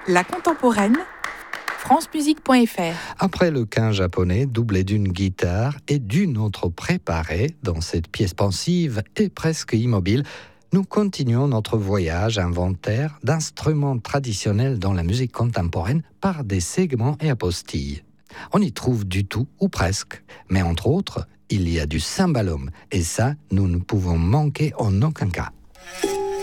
La contemporaine, francemusique.fr. Après le quin japonais doublé d'une guitare et d'une autre préparée dans cette pièce pensive et presque immobile, nous continuons notre voyage inventaire d'instruments traditionnels dans la musique contemporaine par des segments et apostilles. On y trouve du tout ou presque, mais entre autres, il y a du cymbalum et ça, nous ne pouvons manquer en aucun cas.